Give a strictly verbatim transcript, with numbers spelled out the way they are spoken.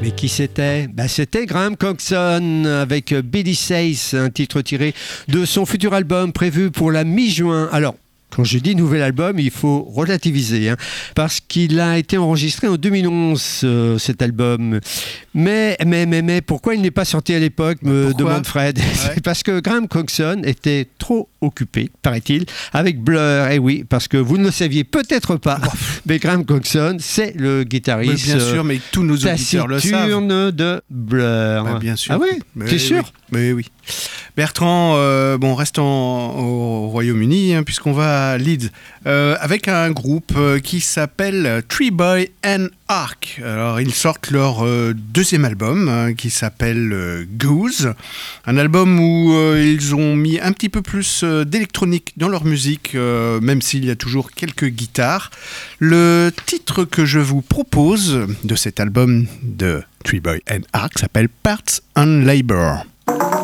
Mais qui c'était? Bah, c'était Graham Coxon avec Billy Says, un titre tiré de son futur album prévu pour la mi-juin. Alors, quand je dis nouvel album, il faut relativiser, hein, parce qu'il a été enregistré en deux mille onze, euh, cet album. Mais, mais, mais, mais pourquoi il n'est pas sorti à l'époque, me pourquoi demande Fred. Ouais. C'est parce que Graham Coxon était trop occupé, paraît-il, avec Blur. Et oui, parce que vous ne le saviez peut-être pas, mais Graham Coxon, c'est le guitariste. Mais bien sûr, mais tous nos auditeurs le savent. Taciturne de Blur. Bah, bien sûr. Ah oui, Mais t'es sûr? Oui. Mais oui. Bertrand, euh, bon, restons au Royaume-Uni, hein, puisqu'on va à Leeds, euh, avec un groupe euh, qui s'appelle Tree Boy and Ark. Alors, ils sortent leur euh, deuxième album, hein, qui s'appelle euh, Goose. Un album où euh, ils ont mis un petit peu plus euh, d'électronique dans leur musique, euh, même s'il y a toujours quelques guitares. Le titre que je vous propose de cet album de Tree Boy and Ark s'appelle Parts and Labor.